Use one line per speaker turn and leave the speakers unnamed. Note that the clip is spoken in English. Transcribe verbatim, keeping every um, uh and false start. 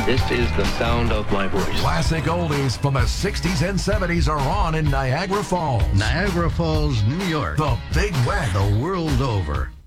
This is the sound of my voice.
Classic oldies from the sixties and seventies are on in Niagara Falls.
Niagara Falls, New York.
The Big West.
The world over.